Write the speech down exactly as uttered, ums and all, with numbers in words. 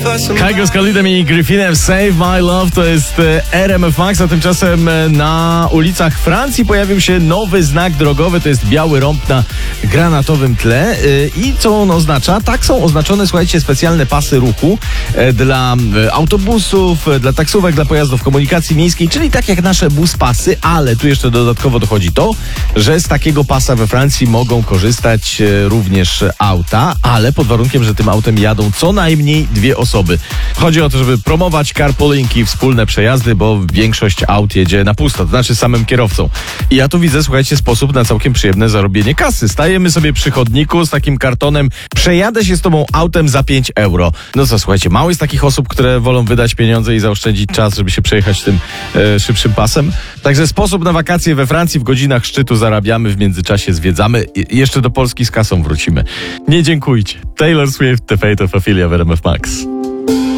Kygo z Khalidem i Griffinem, Save My Love, to jest R M F Max, a tymczasem na ulicach Francji pojawił się nowy znak drogowy, to jest biały rąb na granatowym tle. I co on oznacza? Tak są oznaczone, słuchajcie, specjalne pasy ruchu dla autobusów, dla taksówek, dla pojazdów komunikacji miejskiej, czyli tak jak nasze buspasy, ale tu jeszcze dodatkowo dochodzi to, że z takiego pasa we Francji mogą korzystać również auta, ale pod warunkiem, że tym autem jadą co najmniej dwie osoby. Chodzi o to, żeby promować carpooling i wspólne przejazdy, bo większość aut jedzie na pusto, to znaczy samym kierowcą. I ja tu widzę, słuchajcie, sposób na całkiem przyjemne zarobienie kasy. Stajemy sobie przy chodniku z takim kartonem, przejadę się z tobą autem za pięć euro. No co, słuchajcie, mało jest takich osób, które wolą wydać pieniądze i zaoszczędzić czas, żeby się przejechać tym e, szybszym pasem. Także sposób na wakacje we Francji, w godzinach szczytu zarabiamy, w międzyczasie zwiedzamy i jeszcze do Polski z kasą wrócimy. Nie dziękujcie. Taylor Swift, The Fate of Ophelia w R M F Max.